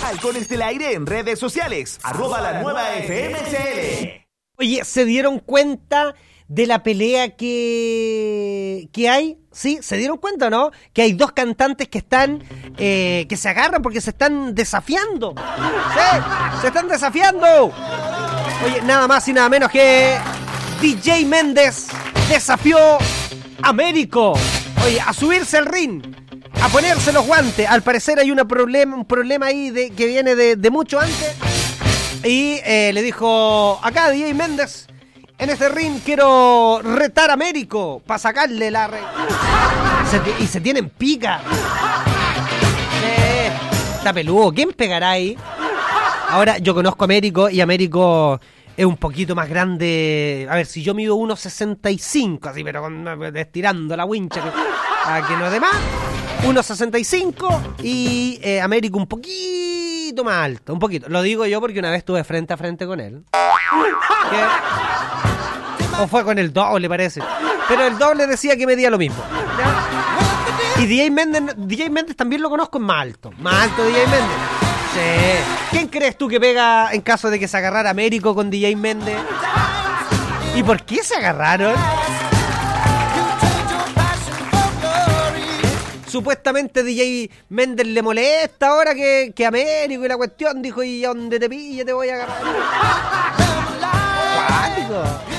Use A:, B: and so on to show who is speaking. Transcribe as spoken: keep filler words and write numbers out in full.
A: Halcones del Aire en redes sociales. Arroba la nueva F M C L.
B: Oye, ¿se dieron cuenta de la pelea que, que hay? ¿Sí? ¿Se dieron cuenta o no? Que hay dos cantantes que están, eh, que se agarran porque se están desafiando. ¡Sí! ¡Se están desafiando! Oye, nada más y nada menos que D J Méndez desafió a Américo. Oye, a subirse al ring, a ponerse los guantes. Al parecer hay una problema, un problema ahí de, que viene de, de mucho antes. Y eh, le dijo, acá D J Méndez, en este ring quiero retar a Américo para sacarle la... Re... Se, y se tienen pica. Eh, está peludo. ¿Quién pegará ahí? Ahora, yo conozco a Américo y Américo es un poquito más grande. A ver, si yo mido uno sesenta y cinco, así, pero con, estirando la wincha, que, a que no de más. uno sesenta y cinco y eh, Américo un poquito más alto, un poquito. Lo digo yo porque una vez estuve frente a frente con él. ¿Qué? O fue con el doble, parece. Pero el doble decía que medía lo mismo. ¿Ya? Y D J Méndez, D J Méndez también lo conozco, es más alto. Más alto D J Méndez. Sí. ¿Quién crees tú que pega en caso de que se agarrara Américo con D J Méndez? ¿Y por qué se agarraron? Supuestamente D J Méndez le molesta ahora que, que Américo y la cuestión. Dijo, y a donde te pille te voy a agarrar. ¡Cuático!